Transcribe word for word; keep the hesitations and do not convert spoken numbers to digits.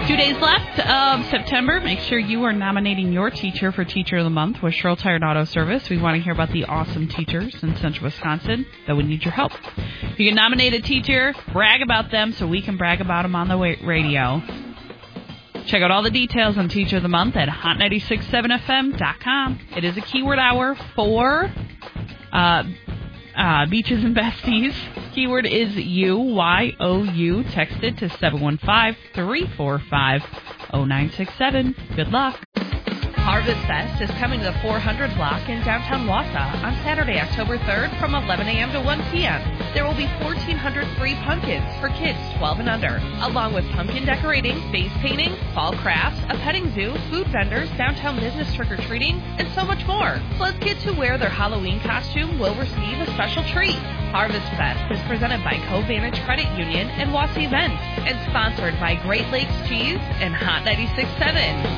Two days left of September. Make sure you are nominating your teacher for Teacher of the Month with Sherrill Tire and Auto Service. We want to hear about the awesome teachers in Central Wisconsin, though we need your help. You can nominate a teacher, brag about them so we can brag about them on the radio. Check out all the details on Teacher of the Month at hot nine six seven f m dot com. It is a keyword hour for uh, uh, Beaches and Besties. Keyword is you, Y O U. Text it to seven one five, three four five, zero nine six seven. Good luck. Harvest Fest is coming to the four hundred block in downtown Wausau on Saturday, October third from eleven a.m. to one p.m. There will be fourteen hundred free pumpkins for kids twelve and under, along with pumpkin decorating, face painting, fall crafts, a petting zoo, food vendors, downtown business trick-or-treating, and so much more. Plus, kids who wear their Halloween costume will receive a special treat. Harvest Fest is presented by Covantage Credit Union and Wausau Events and sponsored by Great Lakes Cheese and Hot ninety-six point seven.